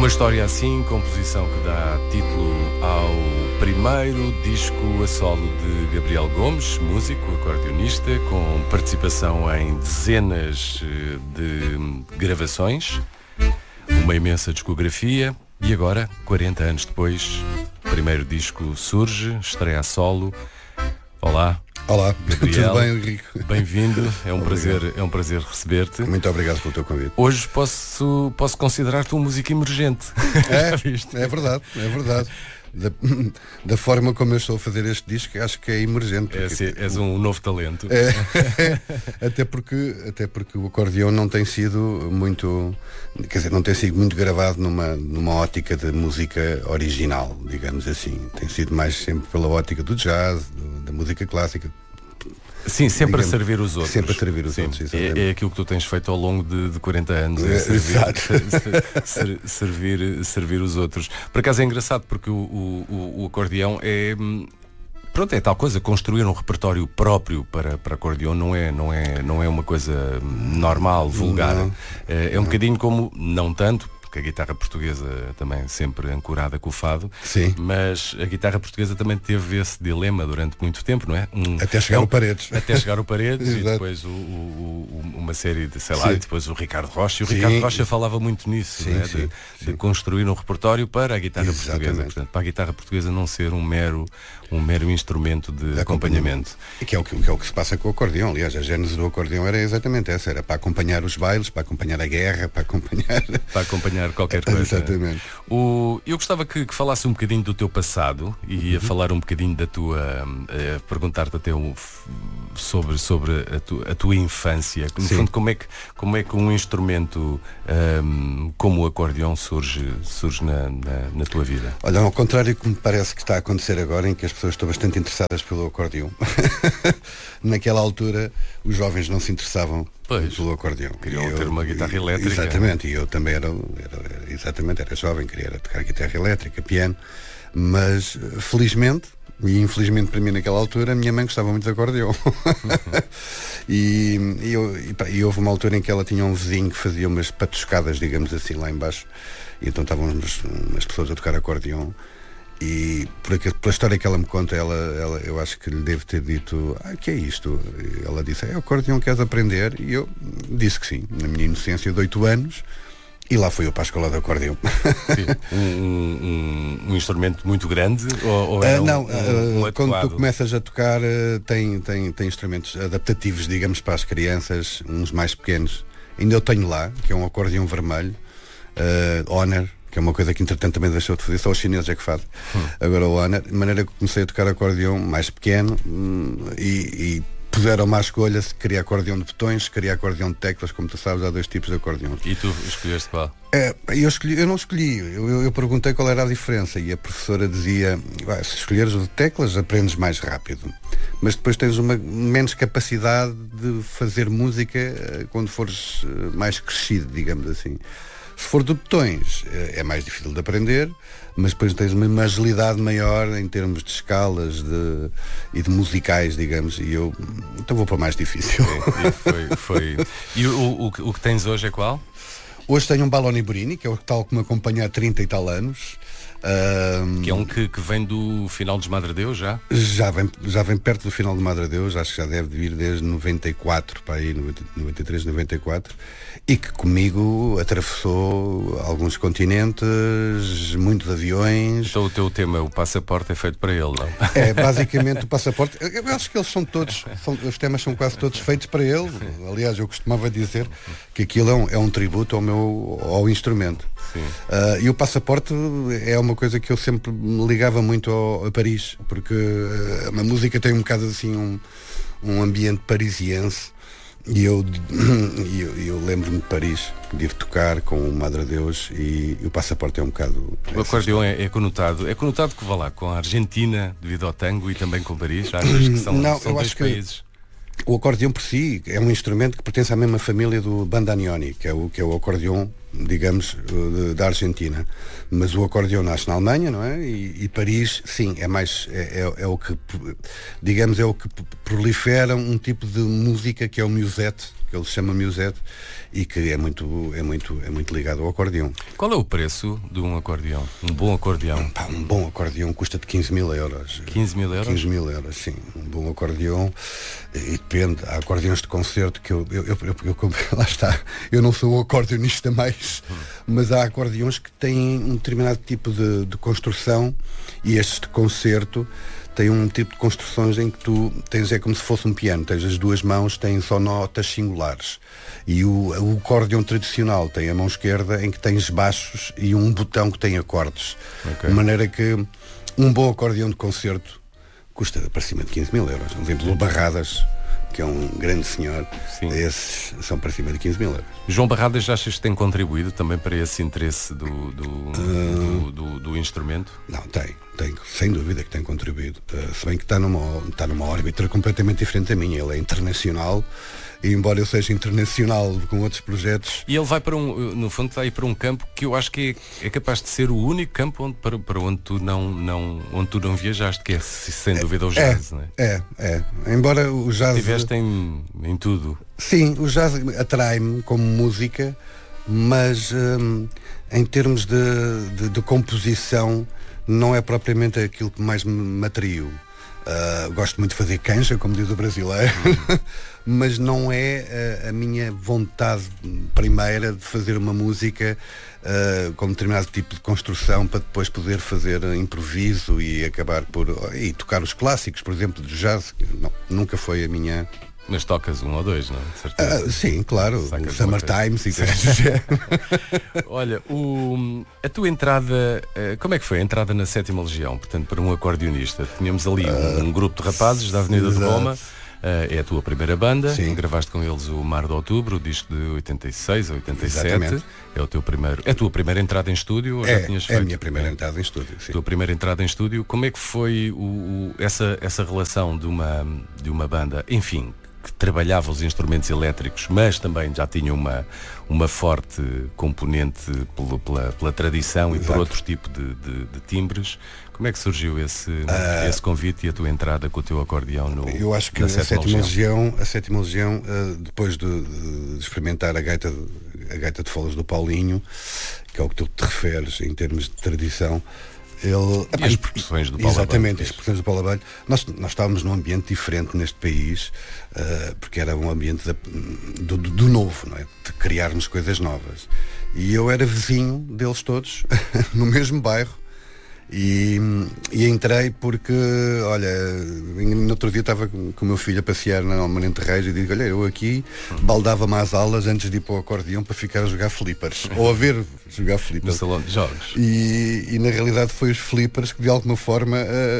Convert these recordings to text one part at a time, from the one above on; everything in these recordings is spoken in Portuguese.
Uma história assim, composição que dá título ao primeiro disco a solo de Gabriel Gomes, músico, acordeonista, com participação em dezenas de gravações, uma imensa discografia e agora, 40 anos depois, o primeiro disco surge, estreia a solo. Olá. Olá, Gabriel, tudo bem, Henrique? Bem-vindo, é um prazer receber-te. Muito obrigado pelo teu convite. Hoje posso considerar-te um músico emergente. É verdade. Da forma como eu estou a fazer este disco, acho que é emergente. És um novo talento. Até porque o acordeão não tem sido muito, não tem sido muito gravado numa ótica de música original, digamos assim. Tem sido mais sempre pela ótica do jazz, da música clássica. Sim, sempre a servir os outros. Sempre a servir os outros, exatamente. É aquilo que tu tens feito ao longo de 40 anos. Servir os outros. Por acaso é engraçado porque o acordeão é... Pronto, é tal coisa, construir um repertório próprio para acordeão não é uma coisa normal, vulgar. É um bocadinho como, não tanto, a guitarra portuguesa também sempre ancorada com o fado. Sim. Mas a guitarra portuguesa também teve esse dilema durante muito tempo, não é? Até chegar ao Paredes. Até chegar ao Paredes e depois uma série de, sei lá, e depois o Ricardo Rocha. E o Ricardo Rocha falava muito nisso, não é? De construir um repertório para a guitarra portuguesa. Portanto, para a guitarra portuguesa não ser um mero instrumento de acompanhamento. E que é o que se passa com o acordeão. Aliás, a gênese do acordeão era exatamente essa. Era para acompanhar os bailes, para acompanhar a guerra, para acompanhar qualquer coisa. Exatamente. Eu gostava que falasse um bocadinho do teu passado e ia falar um bocadinho da tua... perguntar-te até sobre a tua infância. No fundo, como é que um instrumento como o acordeão surge na tua vida? Olha, ao contrário que me parece que está a acontecer agora, em que as pessoas estão bastante interessadas pelo acordeão. Naquela altura, os jovens não se interessavam pelo acordeão. Queriam ter uma guitarra elétrica. Exatamente, e eu também era jovem, queria tocar guitarra elétrica, piano, mas felizmente, e infelizmente para mim naquela altura, a minha mãe gostava muito de acordeão. E houve uma altura em que ela tinha um vizinho que fazia umas patuscadas, digamos assim, lá embaixo, e então estavam umas pessoas a tocar acordeão. E pela história que ela me conta, eu acho que lhe devo ter dito: o que é isto? E ela disse: é acordeão, queres aprender? E eu disse que sim, na minha inocência de 8 anos, e lá fui eu para a escola de acordeão. Um instrumento muito grande? Ou não, quando tu começas a tocar, tem instrumentos adaptativos, digamos, para as crianças, uns mais pequenos. Ainda eu tenho lá, que é um acordeão vermelho, Honor, que é uma coisa que entretanto também deixou de fazer, só os chineses é que fazem. Agora o Honor, de maneira que comecei a tocar acordeão mais pequeno, e puseram-me à escolha se queria acordeão de botões, se queria acordeão de teclas. Como tu sabes, há 2 tipos de acordeão. E tu escolheste qual? Eu não escolhi, eu perguntei qual era a diferença, e a professora dizia: se escolheres o de teclas aprendes mais rápido, mas depois tens uma menos capacidade de fazer música quando fores mais crescido, digamos assim. Se for de botões, é mais difícil de aprender, mas depois tens uma agilidade maior em termos de escalas e de musicais, digamos, e eu então vou para o mais difícil. E o que tens hoje é qual? Hoje tenho um Balloni Burini, que é o tal que me acompanha há 30 e tal anos. Que é um que vem do final dos Madre Deus já? Já vem perto do final do Madre Deus, acho que já deve vir desde 94, para aí, 93, 94, e que comigo atravessou alguns continentes, muitos aviões. Então o teu tema, o passaporte, é feito para ele, não? É, basicamente o passaporte, eu acho que eles são todos, os temas são quase todos feitos para ele. Aliás, eu costumava dizer que aquilo é um tributo ao instrumento. E o passaporte é uma coisa que eu sempre me ligava muito a Paris, porque a música tem um bocado assim um ambiente parisiense, e eu lembro-me de Paris, de ir tocar com o Madre Deus, e o passaporte é um bocado... O acordeão é conotado que vá lá com a Argentina devido ao tango e também com Paris, achas que são dois países? O acordeão por si é um instrumento que pertence à mesma família do bandoneoni, que é o acordeão digamos, da Argentina. Mas o acordeão nasce na Alemanha, não é? E Paris, sim, é o que, digamos, é o que prolifera um tipo de música que é o musette, que ele chama musette, e que é muito ligado ao acordeão. Qual é o preço de um acordeão? Um bom acordeão? Um bom acordeão custa de 15 mil euros. 15 mil euros? 15 mil euros, sim. Um bom acordeão, e depende. Há acordeões de concerto que eu lá está, eu não sou o acordeonista mais, mas há acordeões que têm um determinado tipo de construção, e estes de concerto tem um tipo de construções em que tu tens, é como se fosse um piano, tens as duas mãos, têm só notas singulares. E o acordeão tradicional tem a mão esquerda em que tens baixos e um botão que tem acordes. Okay. De maneira que um bom acordeão de concerto custa para cima de 15 mil euros. Por exemplo, o Barradas, que é um grande senhor, esses são para cima de 15 mil euros. João Barradas, já achas que tem contribuído também para esse interesse do instrumento? Não, tem, sem dúvida que tem contribuído. Se bem que está numa órbita completamente diferente da minha. Ele é internacional, e embora eu seja internacional com outros projetos... E ele vai no fundo está aí para um campo que eu acho que é capaz de ser o único campo para onde tu não viajaste, que é sem dúvida o jazz, não é? Embora o jazz... Estiveste em tudo. Sim, o jazz atrai-me como música, mas em termos de composição não é propriamente aquilo que mais me atraiu. Gosto muito de fazer canja, como diz o brasileiro, mas não é a minha vontade primeira de fazer uma música com determinado tipo de construção para depois poder fazer improviso e acabar e tocar os clássicos, por exemplo, do jazz. Não, nunca foi a minha... Mas tocas um ou dois, não é? Sim, claro. O Summertime e coisas do género. Olha, a tua entrada, como é que foi a entrada na 7ª Legião? Portanto, para um acordeonista. Tínhamos ali um grupo de rapazes da Avenida de Roma. É a tua primeira banda. Sim. Gravaste com eles o Mar de Outubro, o disco de 86 ou 87. Exatamente. É a tua primeira entrada em estúdio? Ou já tinhas feito? É a minha primeira entrada em estúdio, sim. A tua primeira entrada em estúdio. Como é que foi essa relação de uma banda, enfim, que trabalhava os instrumentos elétricos, mas também já tinha uma forte componente pela tradição. Exato. E por outro tipo de timbres? Como é que surgiu esse convite e a tua entrada com o teu acordeão Eu acho que a 7ª Legião, depois de experimentar a gaita de foles do Paulinho, que é o que tu te referes em termos de tradição, e as percussões do Paulo Abelho. Exatamente, as percussões do Paulo Abelho. Nós estávamos num ambiente diferente neste país, porque era um ambiente do novo, não é? De criarmos coisas novas. E eu era vizinho deles todos, no mesmo bairro. E entrei porque, olha, no outro dia estava com o meu filho a passear na Almirante Reis e digo, olha, eu aqui baldava-me às aulas antes de ir para o acordeão para ficar a jogar flippers, ou a ver jogar flippers. No salão de jogos. E na realidade foi os flippers que de alguma forma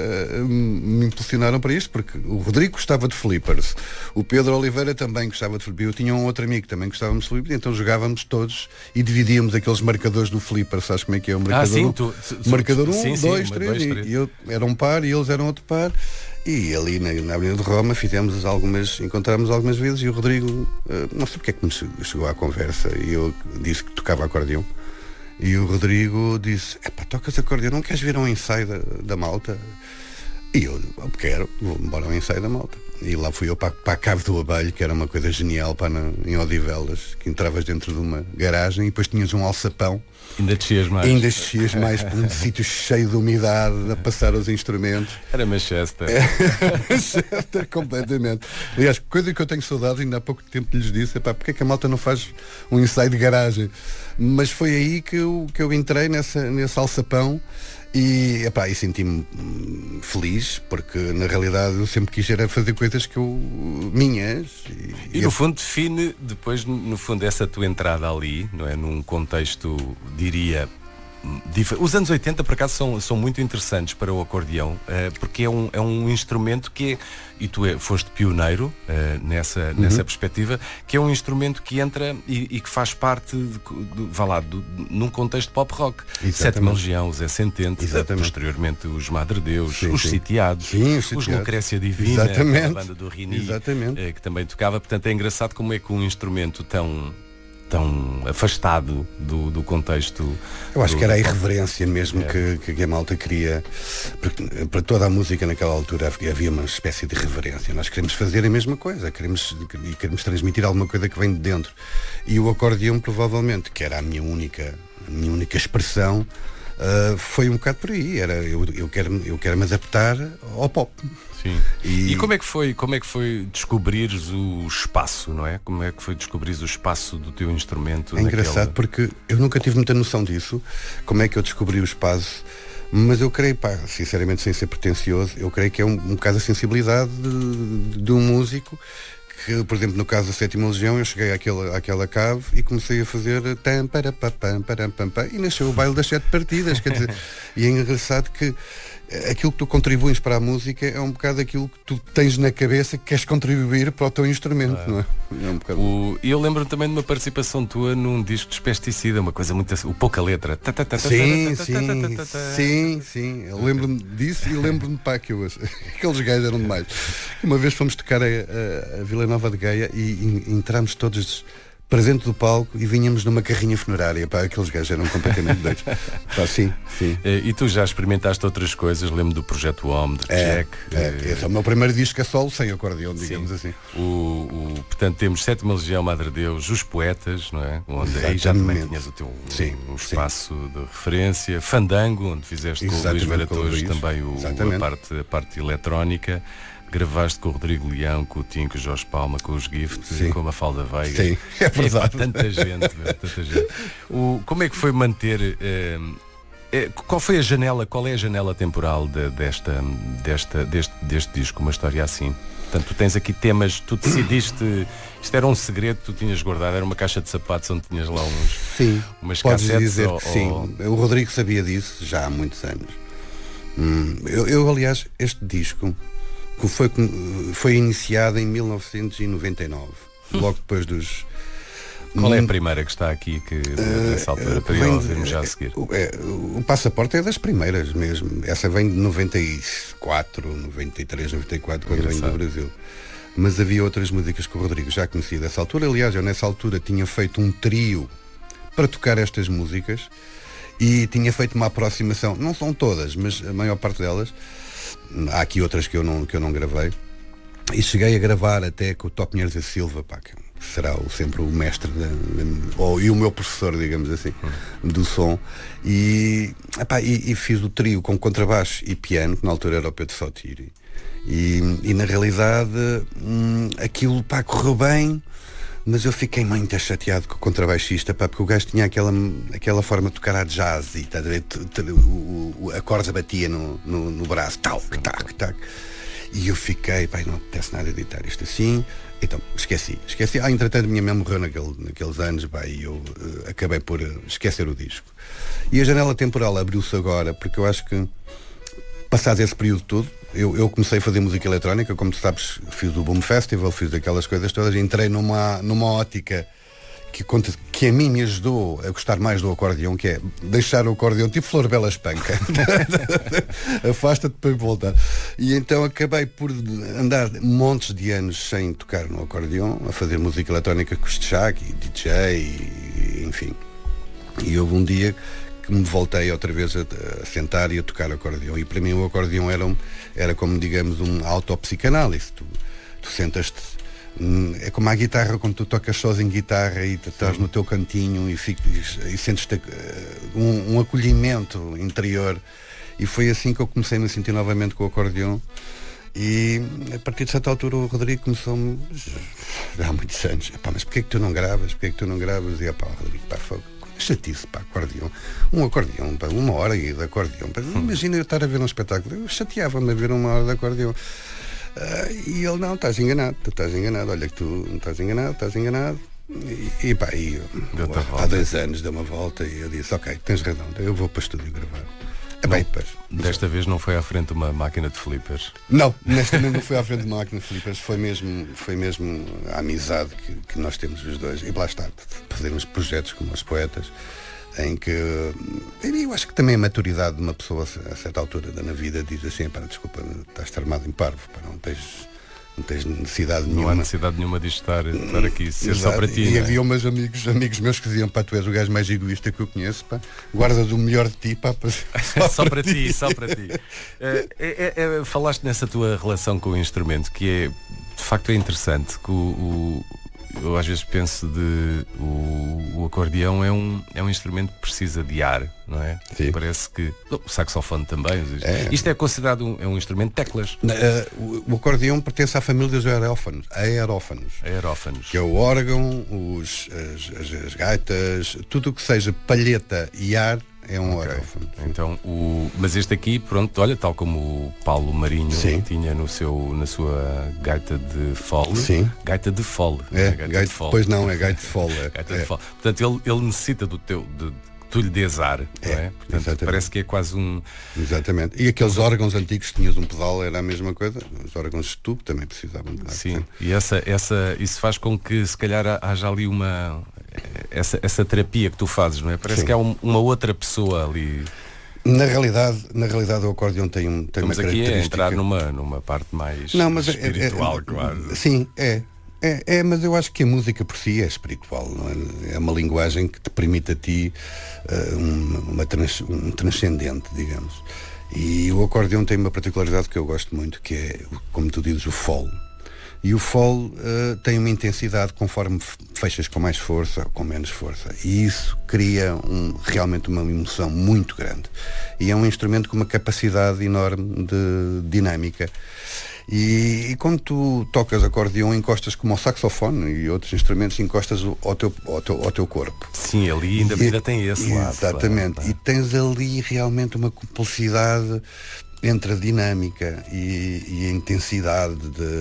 me impulsionaram para isto, porque o Rodrigo gostava de flippers, o Pedro Oliveira também gostava de flippers, eu tinha um outro amigo que também gostávamos de flippers, então jogávamos todos e dividíamos aqueles marcadores do flipper, sabes como é que é o marcador? Marcador 1, 2, 3, e eu era um par e eles eram outro par, e ali na Avenida de Roma encontramos algumas vezes, e o Rodrigo, não sei porque é que me chegou à conversa, e eu disse que tocava acordeão, e o Rodrigo disse, tocas acordeão, não queres vir a um ensaio da Malta? E eu, quero, vou embora ao ensaio da Malta. E lá fui eu para a Cave do Abelho, que era uma coisa genial em Odivelas, que entravas dentro de uma garagem e depois tinhas um alçapão. Ainda descias mais para um sítio cheio de umidade, a passar os instrumentos. Era Manchester. Manchester, completamente. Aliás, coisa que eu tenho saudades, ainda há pouco tempo lhes disse, porque é que a malta não faz um ensaio de garagem? Mas foi aí que eu entrei nesse alçapão. E senti-me feliz, porque na realidade eu sempre quis era fazer coisas minhas. E no fundo define depois, no fundo, essa tua entrada ali, não é? Num contexto, diria, os anos 80 por acaso são muito interessantes para o acordeão, porque é um instrumento que é, e tu foste pioneiro nessa perspectiva, que é um instrumento que entra e que faz parte num contexto pop rock. 7ª Legião, Zé Sentente, posteriormente os Madre Deus, os Sitiados, os Lucrécia Divina, a banda do Rini, que também tocava. Portanto, é engraçado como é que um instrumento tão tão afastado do contexto. Eu acho que era a irreverência mesmo que a malta queria, porque para toda a música naquela altura havia uma espécie de reverência. Nós queremos fazer a mesma coisa, queremos transmitir alguma coisa que vem de dentro. E o acordeão, provavelmente, que era a minha única expressão, foi um bocado por aí. Eu quero me adaptar ao pop. Sim. E como é que foi descobrires o espaço, não é? Como é que foi descobrires o espaço do teu instrumento? É engraçado porque eu nunca tive muita noção disso, como é que eu descobri o espaço, mas eu creio, sinceramente, sem ser pretencioso, eu creio que é um bocado a sensibilidade de um músico. Que, por exemplo, no caso da Sétima Legião, eu cheguei àquela cave e comecei a fazer e nasceu o baile das 7 partidas, quer dizer, e é engraçado que aquilo que tu contribuis para a música é um bocado aquilo que tu tens na cabeça que queres contribuir para o teu instrumento, não é? É um bocado... Eu lembro também de uma participação tua num disco de Despesticida, uma coisa muito o pouca letra. Sim. Eu lembro-me disso e lembro-me que aqueles gajos eram demais. Uma vez fomos tocar a Vila Nova de Gaia e entramos todos presente do palco e vinhamos numa carrinha funerária. Aqueles gajos eram completamente doidos. Sim. E tu já experimentaste outras coisas? Lembro do Projeto Home, de Jack. Esse é o meu primeiro disco a solo sem acordeão, digamos assim. Portanto, temos Sétima Legião, Madre Deus, Os Poetas, não é? Onde aí já também tinhas o teu um espaço de referência. Fandango, onde fizeste com o Luís Veratores também a parte eletrónica. Gravaste com o Rodrigo Leão, com o Tim, com o Jorge Palma, com os Gift, com a Mafalda Veiga. Sim, é verdade. Tanta gente. Como é que foi manter... qual é a janela temporal deste disco, uma história assim? Portanto, tu tens aqui temas, tu decidiste, isto era um segredo que tu tinhas guardado, era uma caixa de sapatos onde tinhas lá umas cassettes. Dizer que sim, o Rodrigo sabia disso já há muitos anos. Eu aliás, este disco que foi iniciado em 1999, logo depois dos... Qual é a primeira que está aqui, que nessa altura, para ouvirmos já a seguir? O Passaporte é das primeiras mesmo. Essa vem de 94, 93, 94, quando vem do Brasil. Mas havia outras músicas que o Rodrigo já conhecia dessa altura. Aliás, eu nessa altura tinha feito um trio para tocar estas músicas e tinha feito uma aproximação, não são todas, mas a maior parte delas. Há aqui outras que eu não gravei. E cheguei a gravar até com o Tó Pinheiros da Silva, que será sempre o mestre e o meu professor, digamos assim, do som. E fiz o trio com contrabaixo e piano, que na altura era o Pedro Sotiri. E na realidade aquilo correu bem, mas eu fiquei muito chateado com o contrabaixista, porque o gajo tinha aquela forma de tocar a jazz e a corda batia no braço, tac. E eu fiquei, não apetece nada editar isto assim. Então, esqueci. Entretanto, a minha mãe morreu naqueles anos, e eu acabei por esquecer o disco. E a janela temporal abriu-se agora, porque eu acho que, passado esse período todo, eu comecei a fazer música eletrónica, como tu sabes, fiz o Boom Festival, fiz aquelas coisas todas, entrei numa ótica que a mim me ajudou a gostar mais do acordeão, que é deixar o acordeão tipo Flor Bela Espanca. Afasta-te para voltar. E então acabei por andar montes de anos sem tocar no acordeão, a fazer música eletrónica com o Stchak e DJ, enfim. E houve um dia que me voltei outra vez a sentar e a tocar acordeão. E para mim o acordeão era como, digamos, um autopsicanálise. Tu sentas-te. É como a guitarra, quando tu tocas sozinho guitarra e estás no teu cantinho e sentes-te um acolhimento interior. E foi assim que eu comecei-me a sentir novamente com o acordeão. E a partir de certa altura o Rodrigo começou-me, já há muitos anos, mas porquê é que tu não gravas? E Rodrigo, fogo. Chatice, acordeão. Um acordeão, uma hora de acordeão. Imagina eu estar a ver um espetáculo. Eu chateava-me a ver uma hora de acordeão. E ele, não, estás enganado, olha que tu não estás enganado. E há 2 anos deu uma volta e eu disse, ok, tens razão, eu vou para o estúdio gravar. Desta vez não foi à frente de uma máquina de flippers? Não, nesta vez não foi à frente de uma máquina de flippers, foi mesmo a amizade que nós temos os dois. E lá está, fazermos projetos como Os Poetas, em que eu acho que também a maturidade de uma pessoa a certa altura na vida diz assim, desculpa, estás armado em parvo, não tens Não tens necessidade Não nenhuma. há necessidade nenhuma de estar aqui, ser Exato. só para ti. E havia umas amigos meus que diziam, pá, tu és o gajo mais egoísta que eu conheço, pá, guardas o melhor de ti, pá, só para ti, só para ti. Falaste nessa tua relação com o instrumento, que é, de facto, é interessante, que eu às vezes penso o acordeão é um instrumento que precisa de ar, não é? Sim. Parece que o saxofone também. Isto é considerado um instrumento de teclas. O acordeão pertence à família dos aerófonos, que é o órgão, as gaitas, tudo o que seja palheta e ar é um aerófono. Então, mas este aqui, pronto, olha, tal como o Paulo Marinho tinha na sua gaita de fole. Sim. Gaita de fole. Gaita de fole. Pois não, é gaita de fole. De fole. Portanto, ele necessita de tu lhe des ar, não é? Portanto, exatamente. Parece que é quase um... Exatamente. E aqueles órgãos antigos que tinhas um pedal era a mesma coisa. Os órgãos de tubo também precisavam de ar. Sim, e isso faz com que se calhar haja ali essa terapia que tu fazes, não é? Parece que há uma outra pessoa ali. Na realidade o acordeão tem uma característica. Estamos aqui a entrar numa parte mais espiritual, claro. Sim, mas eu acho que a música por si é espiritual, não é? É uma linguagem que te permite a ti um transcendente, digamos. E o acordeão tem uma particularidade que eu gosto muito, que é, como tu dizes, o fole. E o fole tem uma intensidade conforme fechas com mais força ou com menos força. E isso cria realmente uma emoção muito grande. E é um instrumento com uma capacidade enorme de dinâmica. E quando tu tocas acordeão, encostas como ao saxofone e outros instrumentos, encostas ao teu corpo. Sim, ali ainda tem esse lado. Exatamente. Claro. E tens ali realmente uma complexidade entre a dinâmica e a intensidade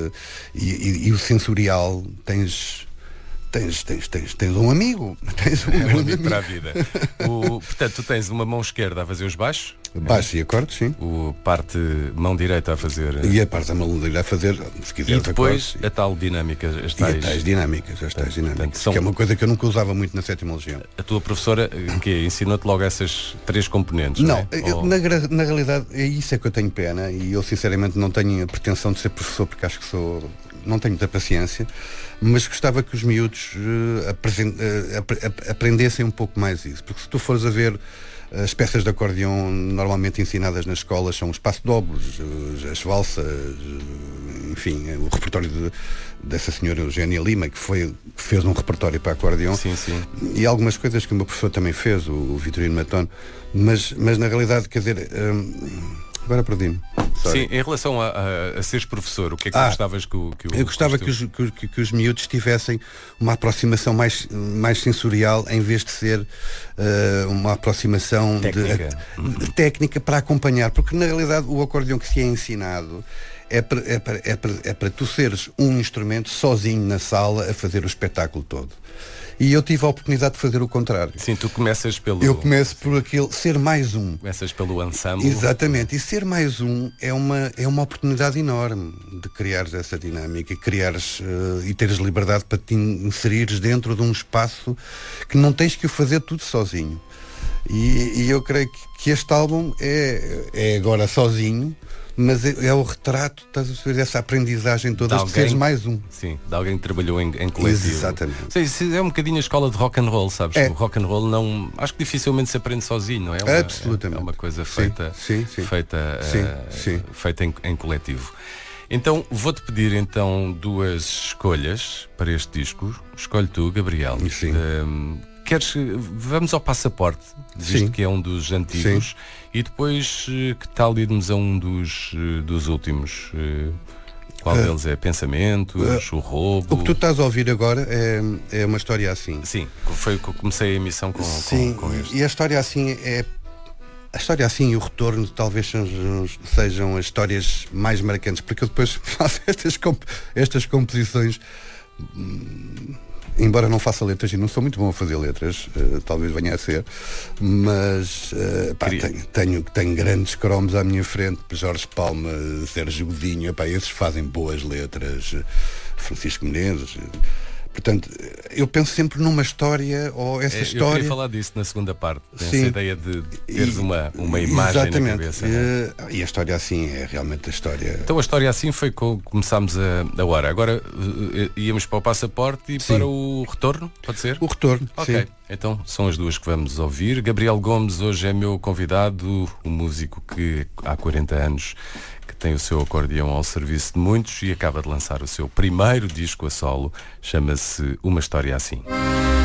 e o sensorial. Tens um amigo. Tens um amigo para a vida. Portanto, tu tens uma mão esquerda a fazer os baixos. Baixo e acordes, sim. Parte mão direita a fazer. E a parte da mão direita a fazer, se quiseres. E depois a tal dinâmica. As tais dinâmicas. Portanto, que é uma coisa que eu nunca usava muito na sétima legião. A tua professora ensinou-te logo essas três componentes? Não, na realidade é isso que eu tenho pena, e eu sinceramente não tenho a pretensão de ser professor, porque acho que não tenho muita paciência, mas gostava que os miúdos aprendessem um pouco mais isso, porque se tu fores a ver as peças de acordeão normalmente ensinadas nas escolas são os passos-dobros, as valsas, enfim, o repertório dessa senhora Eugénia Lima, que fez um repertório para acordeão. Sim. E algumas coisas que o meu professor também fez, o Vitorino Matone, mas na realidade, quer dizer, agora perdi-me. Sim, em relação a seres professor, o que é que gostavas que eu gostava que os miúdos tivessem uma aproximação mais sensorial, em vez de ser uma aproximação técnica para acompanhar, porque na realidade o acordeão que se é ensinado é para tu seres um instrumento sozinho na sala a fazer o espetáculo todo. E eu tive a oportunidade de fazer o contrário. Sim, tu começas Eu começo por aquele ser mais um. Começas pelo ensemble. Exatamente, e ser mais um é uma oportunidade enorme de criares essa dinâmica e teres liberdade para te inserires dentro de um espaço que não tens que o fazer tudo sozinho. E eu creio que este álbum é agora sozinho, mas é o retrato, estás a ver, essa aprendizagem toda de seres mais um. Sim, de alguém que trabalhou em coletivo. Exatamente. Sim, é um bocadinho a escola de rock and roll, sabes? O rock and roll não, acho que dificilmente se aprende sozinho, não é? Absolutamente. É uma coisa feita em coletivo. Então, vou-te pedir duas escolhas para este disco. Escolhe tu, Gabriel. Sim. Vamos ao Passaporte, visto que é um dos antigos. Sim. E depois, que tal irmos a um dos últimos? Qual deles é? Pensamentos, o roubo? O que tu estás a ouvir agora é uma história assim. Sim, foi que eu comecei a emissão com este. E a história assim e o retorno talvez sejam as histórias mais marcantes, porque eu depois faço estas composições. Embora não faça letras e não sou muito bom a fazer letras, talvez venha a ser, mas tenho grandes cromos à minha frente, Jorge Palma, Sérgio Godinho, esses fazem boas letras, Francisco Menezes, Portanto, eu penso sempre numa história, ou essa história... Eu queria falar disso na segunda parte. Tem Sim. essa ideia de teres uma imagem exatamente. na cabeça. Né? E a história assim é realmente a história... Então a história assim foi como começámos a hora. Agora íamos para o passaporte e Sim. para o retorno, pode ser? O retorno, Ok, sim. então são as duas que vamos ouvir. Gabriel Gomes hoje é meu convidado, um músico que há 40 anos que tem o seu acordeão ao serviço de muitos e acaba de lançar o seu primeiro disco a solo, chama-se Uma História Assim.